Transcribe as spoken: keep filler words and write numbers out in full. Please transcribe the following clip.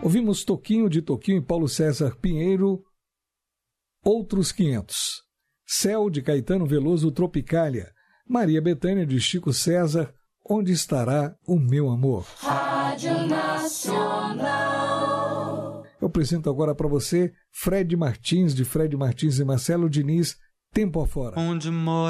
Ouvimos Toquinho de Toquinho e Paulo César Pinheiro, Outros quinhentos. Céu de Caetano Veloso, Tropicália. Maria Bethânia de Chico César, Onde Estará o Meu Amor. Rádio Nacional. Eu apresento agora para você Fred Martins, de Fred Martins e Marcelo Diniz, Tempo Afora. Onde mora